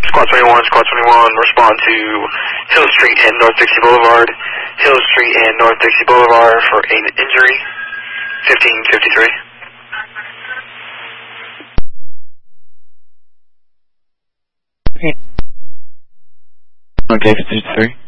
Squad 21, respond to Hill Street and North Dixie Boulevard. Hill Street and North Dixie Boulevard for an injury. 1553. Okay, 53.